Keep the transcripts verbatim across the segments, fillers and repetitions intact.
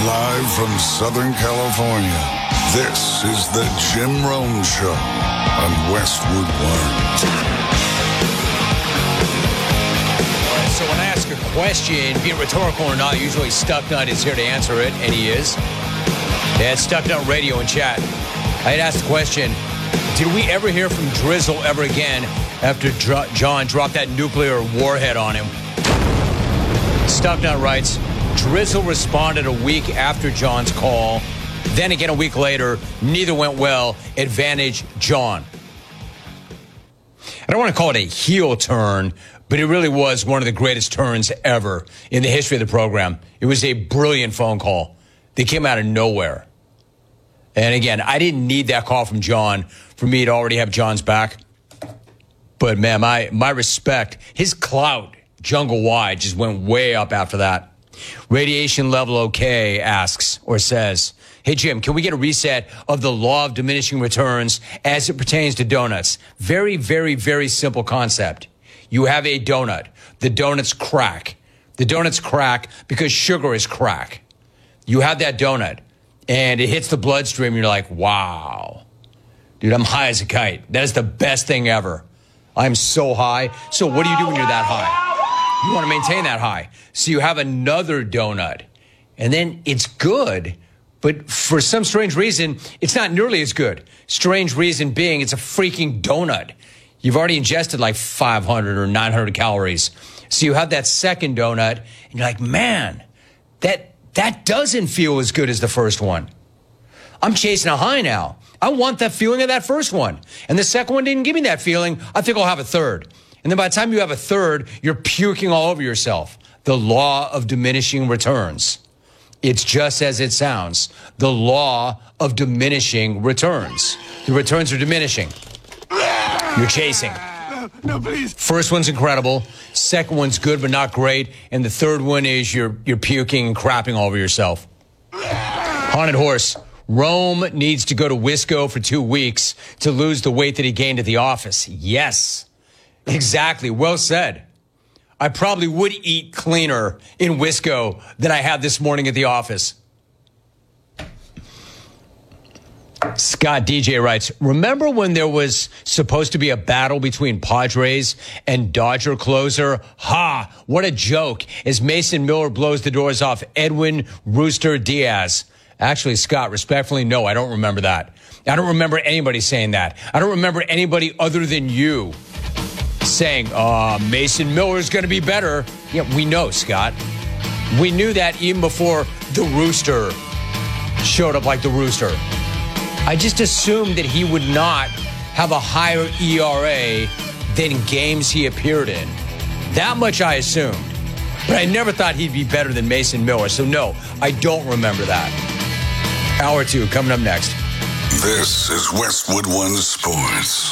Live from Southern California, this is the Jim Rome Show on Westwood One. All right, so when I ask a question, be it rhetorical or not, usually Stucknut is here to answer it, and he is. Yeah, it's Stucknut Radio in chat. I had asked the question, did we ever hear from Drizzle ever again after Dr- John dropped that nuclear warhead on him? Stucknut writes, Drizzle responded a week after John's call. Then again a week later, neither went well. Advantage John. I don't want to call it a heel turn, but it really was one of the greatest turns ever in the history of the program. It was a brilliant phone call. They came out of nowhere. And again, I didn't need that call from John for me to already have John's back. But man, my, my respect, his clout jungle-wide just went way up after that. Radiation Level OK asks or says, hey, Jim, can we get a reset of the law of diminishing returns as it pertains to donuts? Very, very, very simple concept. You have a donut. The donut's crack. The donut's crack because sugar is crack. You have that donut, and it hits the bloodstream, and you're like, wow. Dude, I'm high as a kite. That is the best thing ever. I'm so high. So what do you do when you're that high? You want to maintain that high. So you have another donut, and then it's good, but for some strange reason, it's not nearly as good. Strange reason being it's a freaking donut. You've already ingested like five hundred or nine hundred calories. So you have that second donut, and you're like, man, that that doesn't feel as good as the first one. I'm chasing a high now. I want that feeling of that first one. And the second one didn't give me that feeling. I think I'll have a third. And then by the time you have a third, you're puking all over yourself. The law of diminishing returns. It's just as it sounds. The law of diminishing returns. The returns are diminishing. You're chasing. No, please. First one's incredible. Second one's good, but not great. And the third one is you're, you're puking and crapping all over yourself. Haunted Horse. Rome needs to go to Wisco for two weeks to lose the weight that he gained at the office. Yes. Exactly. Well said. I probably would eat cleaner in Wisco than I had this morning at the office. Scott D J writes, remember when there was supposed to be a battle between Padres and Dodger closer? Ha! What a joke as Mason Miller blows the doors off Edwin Rooster Diaz. Actually, Scott, respectfully, no, I don't remember that. I don't remember anybody saying that. I don't remember anybody other than you saying, uh, Mason Miller's going to be better. Yeah, we know, Scott. We knew that even before the Rooster showed up like the Rooster. I just assumed that he would not have a higher E R A than games he appeared in. That much I assumed. But I never thought he'd be better than Mason Miller. So, no, I don't remember that. Hour two coming up next. This is Westwood One Sports.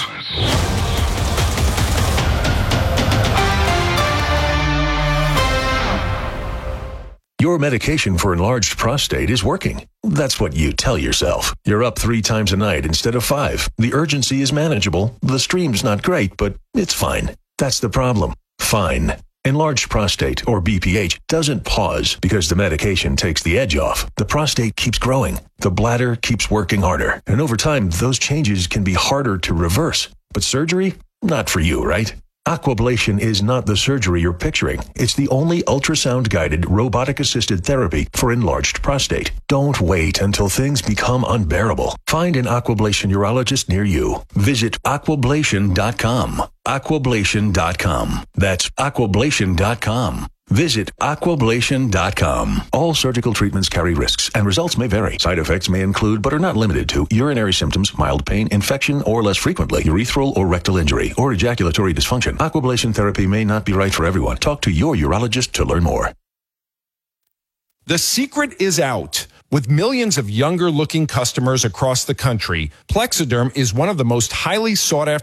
Your medication for enlarged prostate is working. That's what you tell yourself. You're up three times a night instead of five. The urgency is manageable. The stream's not great, but it's fine. That's the problem. Fine. Enlarged prostate, or B P H, doesn't pause because the medication takes the edge off. The prostate keeps growing. The bladder keeps working harder. And over time, those changes can be harder to reverse. But surgery? Not for you, right? Aquablation is not the surgery you're picturing. It's the only ultrasound-guided, robotic-assisted therapy for enlarged prostate. Don't wait until things become unbearable. Find an Aquablation urologist near you. Visit aquablation dot com. aquablation dot com. That's aquablation dot com. Visit aquablation dot com. All surgical treatments carry risks, and results may vary. Side effects may include, but are not limited to, urinary symptoms, mild pain, infection, or less frequently, urethral or rectal injury, or ejaculatory dysfunction. Aquablation therapy may not be right for everyone. Talk to your urologist to learn more. The secret is out. With millions of younger-looking customers across the country, Plexiderm is one of the most highly sought-after